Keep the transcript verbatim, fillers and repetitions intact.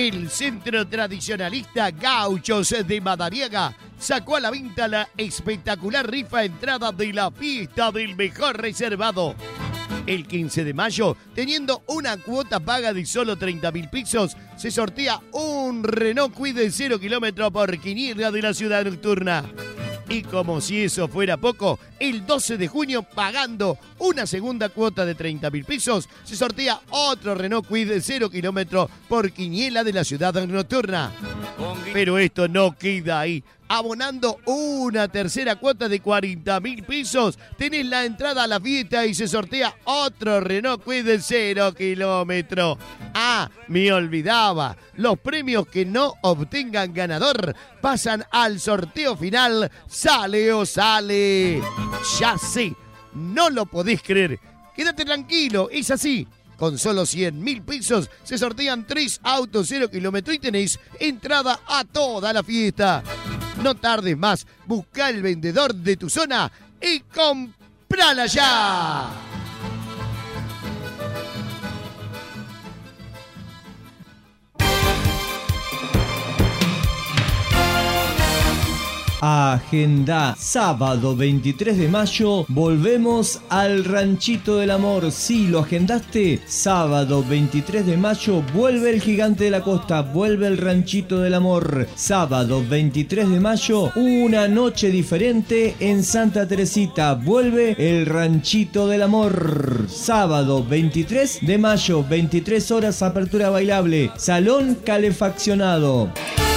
El centro tradicionalista Gauchos de Madariaga sacó a la venta la espectacular rifa entrada de la fiesta del mejor reservado. El quince de mayo, teniendo una cuota paga de solo treinta mil pesos, se sortea un Renault Kwid de cero kilómetros por quiniela de la ciudad nocturna. Y como si eso fuera poco, el doce de junio, pagando una segunda cuota de treinta mil pesos, se sortea otro Renault Kwid de cero kilómetros por quiniela de la ciudad nocturna. Pero esto no queda ahí. Abonando una tercera cuota de cuarenta mil pesos, tenés la entrada a la fiesta y se sortea otro Renault Kwid de cero kilómetros. Ah, me olvidaba. Los premios que no obtengan ganador pasan al sorteo final. ¡Sale o sale! Ya sé, no lo podés creer. Quédate tranquilo, es así. Con solo cien mil pesos se sortean tres autos cero kilómetros y tenéis entrada a toda la fiesta. No tardes más, busca el vendedor de tu zona y comprala ya. Agenda. Sábado veintitrés de mayo volvemos al Ranchito del Amor. Si lo agendaste, sábado veintitrés de mayo vuelve el Gigante de la Costa, vuelve el Ranchito del Amor. Sábado veintitrés de mayo, una noche diferente en Santa Teresita, vuelve el Ranchito del Amor. Sábado veintitrés de mayo, veintitrés horas, apertura bailable, salón calefaccionado.